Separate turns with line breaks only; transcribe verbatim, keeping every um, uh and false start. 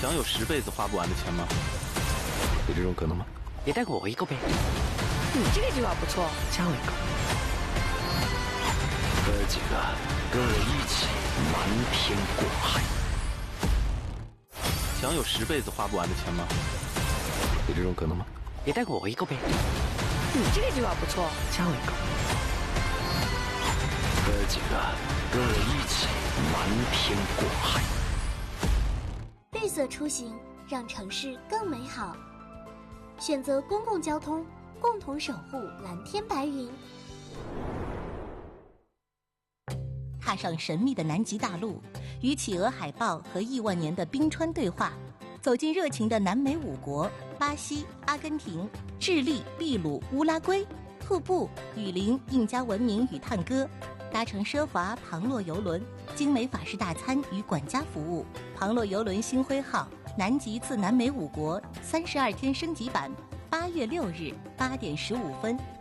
想有十辈子花不完的钱吗？
有这种可能吗？
你带我一个呗。
你这个计划不错，
加我一个。
哥几个跟我一起瞒天过海。
想有十辈子花不完的钱吗？
有这种可能吗？
你带我一个呗。
你这个计划不错，
加我一个。
哥几个跟我一起瞒天过海。
绿色出行，让城市更美好。选择公共交通，共同守护蓝天白云。
踏上神秘的南极大陆，与企鹅海豹和亿万年的冰川对话，走进热情的南美五国巴西、阿根廷、智利、秘鲁、乌拉圭，瀑布、雨林、印加文明与探戈，搭乘奢华庞洛游轮，精美法式大餐与管家服务。庞洛游轮星辉号南极次南美五国三十二天升级版，八月六日八点十五分